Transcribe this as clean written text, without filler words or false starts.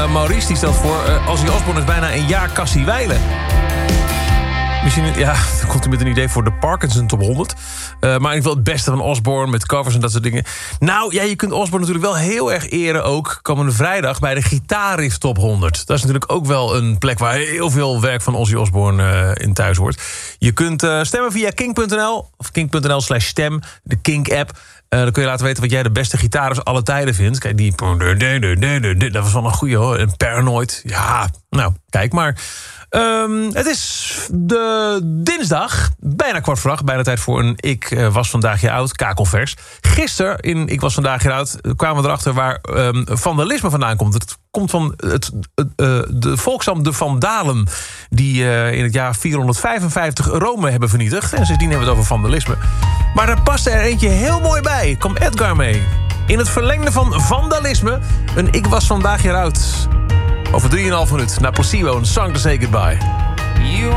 Maurice die stelt voor... Ozzy Osbourne is bijna een jaar Cassie Weilen. Misschien, ja, dan komt hij met een idee voor de Parkinson Top 100. Maar in ieder geval het beste van Osbourne met covers en dat soort dingen. Nou, ja, je kunt Osbourne natuurlijk wel heel erg eren ook... komende vrijdag bij de Gitarist Top 100. Dat is natuurlijk ook wel een plek waar heel veel werk van Ozzy Osbourne in thuis hoort. Je kunt stemmen via kink.nl of kink.nl/stem, de Kink-app. Dan kun je laten weten wat jij de beste gitaars alle tijden vindt. Kijk, die... Dat was wel een goeie hoor. En Paranoid. Ja, nou, kijk maar. Het is de dinsdag, bijna 7:15, bijna tijd voor een Ik was vandaag je oud, kakelvers. Gisteren in Ik was vandaag je oud kwamen we erachter waar vandalisme vandaan komt. Het komt van de volksstam de Vandalen, die in het jaar 455 Rome hebben vernietigd. En sindsdien hebben we het over vandalisme. Maar daar paste er eentje heel mooi bij. Komt Edgar mee. In het verlengde van vandalisme, een Ik was vandaag je oud. Over 3,5 minuten naar Placebo, een Song to Say Goodbye.